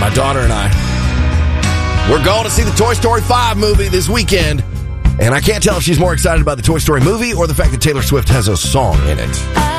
my daughter and I, we're going to see the Toy Story 5 movie this weekend. And I can't tell if she's more excited about the Toy Story movie or the fact that Taylor Swift has a song in it.